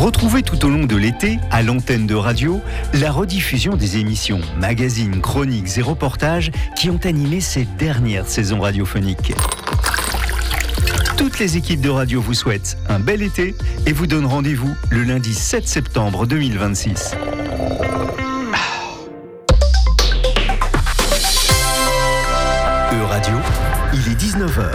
Retrouvez tout au long de l'été, à l'antenne de radio, la rediffusion des émissions, magazines, chroniques et reportages qui ont animé ces dernières saisons radiophoniques. Toutes les équipes de radio vous souhaitent un bel été et vous donnent rendez-vous le lundi 7 septembre 2026. Radio, il est 19h.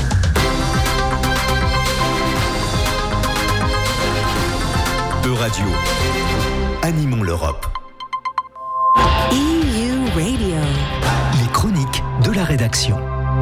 Radio, animons l'Europe. EU Radio. Les chroniques de la rédaction.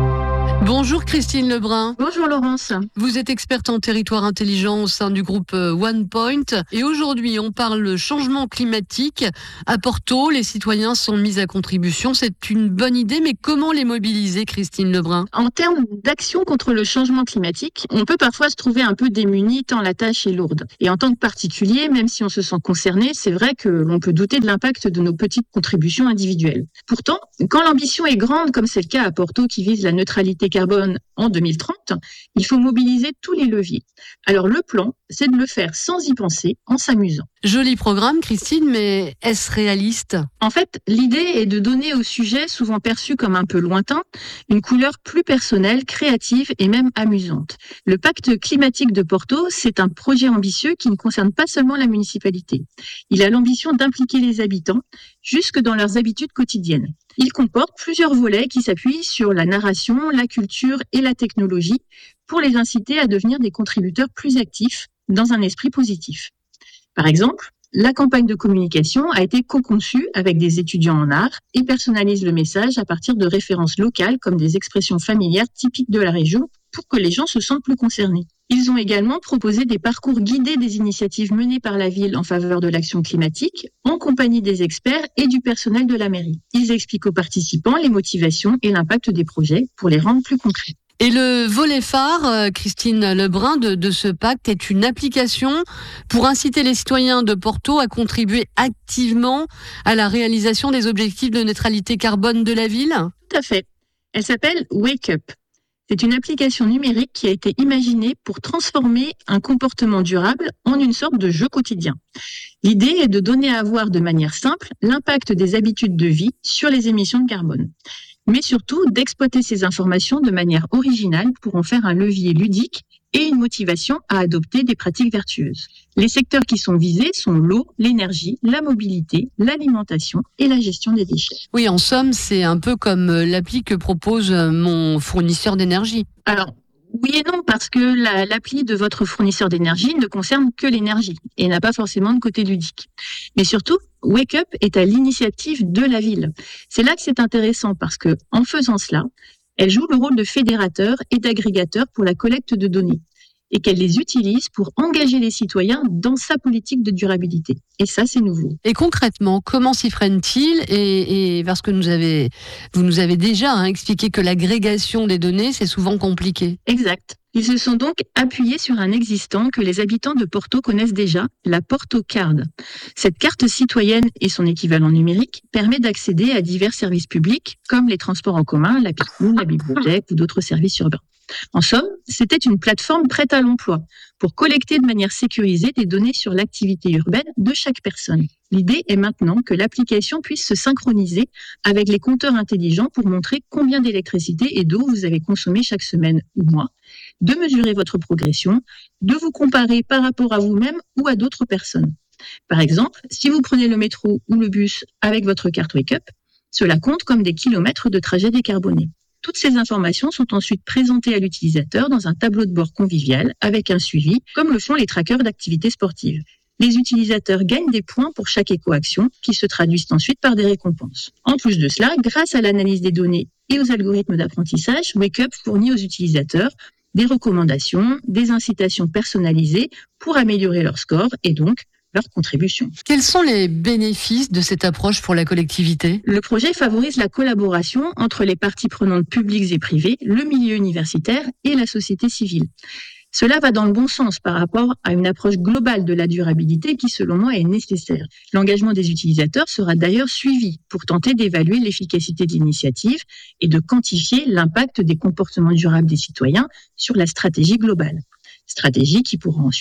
Bonjour Christine Lebrun. Bonjour Laurence. Vous êtes experte en territoire intelligent au sein du groupe OnePoint et aujourd'hui on parle changement climatique. À Porto, les citoyens sont mis à contribution. C'est une bonne idée, mais comment les mobiliser, Christine Lebrun ? En termes d'action contre le changement climatique, on peut parfois se trouver un peu démuni tant la tâche est lourde. Et en tant que particulier, même si on se sent concerné, c'est vrai que l'on peut douter de l'impact de nos petites contributions individuelles. Pourtant, quand l'ambition est grande, comme c'est le cas à Porto qui vise la neutralité carbone en 2030, il faut mobiliser tous les leviers. Alors le plan, c'est de le faire sans y penser, en s'amusant. Joli programme, Christine, mais est-ce réaliste ? En fait, l'idée est de donner au sujet, souvent perçu comme un peu lointain, une couleur plus personnelle, créative et même amusante. Le pacte climatique de Porto, c'est un projet ambitieux qui ne concerne pas seulement la municipalité. Il a l'ambition d'impliquer les habitants jusque dans leurs habitudes quotidiennes. Il comporte plusieurs volets qui s'appuient sur la narration, la culture et la technologie pour les inciter à devenir des contributeurs plus actifs dans un esprit positif. Par exemple, la campagne de communication a été co-conçue avec des étudiants en art et personnalise le message à partir de références locales comme des expressions familières typiques de la région pour que les gens se sentent plus concernés. Ils ont également proposé des parcours guidés des initiatives menées par la ville en faveur de l'action climatique, en compagnie des experts et du personnel de la mairie. Ils expliquent aux participants les motivations et l'impact des projets pour les rendre plus concrets. Et le volet phare, Christine Lebrun, de ce pacte est une application pour inciter les citoyens de Porto à contribuer activement à la réalisation des objectifs de neutralité carbone de la ville ? Tout à fait. Elle s'appelle Wake Up. C'est une application numérique qui a été imaginée pour transformer un comportement durable en une sorte de jeu quotidien. L'idée est de donner à voir de manière simple l'impact des habitudes de vie sur les émissions de carbone, mais surtout d'exploiter ces informations de manière originale pour en faire un levier ludique et une motivation à adopter des pratiques vertueuses. Les secteurs qui sont visés sont l'eau, l'énergie, la mobilité, l'alimentation et la gestion des déchets. Oui, en somme, c'est un peu comme l'appli que propose mon fournisseur d'énergie. Alors, oui et non, parce que l'appli de votre fournisseur d'énergie ne concerne que l'énergie et n'a pas forcément de côté ludique. Mais surtout, Wake Up est à l'initiative de la ville. C'est là que c'est intéressant parce que, en faisant cela, elle joue le rôle de fédérateur et d'agrégateur pour la collecte de données et qu'elle les utilise pour engager les citoyens dans sa politique de durabilité. Et ça, c'est nouveau. Et concrètement, comment s'y prennent-ils ? Et parce que vous nous avez déjà expliqué que l'agrégation des données, c'est souvent compliqué. Exact. Ils se sont donc appuyés sur un existant que les habitants de Porto connaissent déjà, la Porto Card. Cette carte citoyenne et son équivalent numérique permet d'accéder à divers services publics comme les transports en commun, la piscine, la bibliothèque ou d'autres services urbains. En somme, c'était une plateforme prête à l'emploi pour collecter de manière sécurisée des données sur l'activité urbaine de chaque personne. L'idée est maintenant que l'application puisse se synchroniser avec les compteurs intelligents pour montrer combien d'électricité et d'eau vous avez consommé chaque semaine ou mois, de mesurer votre progression, de vous comparer par rapport à vous-même ou à d'autres personnes. Par exemple, si vous prenez le métro ou le bus avec votre carte Wake Up, cela compte comme des kilomètres de trajet décarboné. Toutes ces informations sont ensuite présentées à l'utilisateur dans un tableau de bord convivial avec un suivi, comme le font les trackers d'activités sportives. Les utilisateurs gagnent des points pour chaque éco-action qui se traduisent ensuite par des récompenses. En plus de cela, grâce à l'analyse des données et aux algorithmes d'apprentissage, Wake Up fournit aux utilisateurs des recommandations, des incitations personnalisées pour améliorer leur score et donc leur contribution. Quels sont les bénéfices de cette approche pour la collectivité ? Le projet favorise la collaboration entre les parties prenantes publiques et privées, le milieu universitaire et la société civile. Cela va dans le bon sens par rapport à une approche globale de la durabilité qui, selon moi, est nécessaire. L'engagement des utilisateurs sera d'ailleurs suivi pour tenter d'évaluer l'efficacité de l'initiative et de quantifier l'impact des comportements durables des citoyens sur la stratégie globale. Stratégie qui pourra ensuite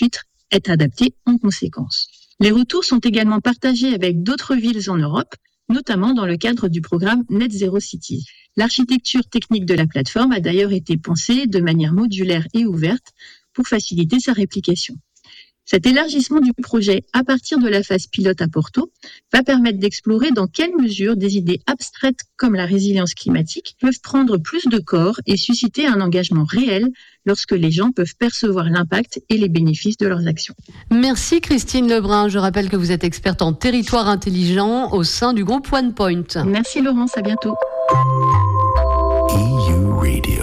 être adaptée en conséquence. Les retours sont également partagés avec d'autres villes en Europe, notamment dans le cadre du programme Net Zero Cities. L'architecture technique de la plateforme a d'ailleurs été pensée de manière modulaire et ouverte pour faciliter sa réplication. Cet élargissement du projet à partir de la phase pilote à Porto va permettre d'explorer dans quelle mesure des idées abstraites comme la résilience climatique peuvent prendre plus de corps et susciter un engagement réel lorsque les gens peuvent percevoir l'impact et les bénéfices de leurs actions. Merci Christine Lebrun. Je rappelle que vous êtes experte en territoire intelligent au sein du groupe OnePoint. Merci Laurence, à bientôt. EU Radio.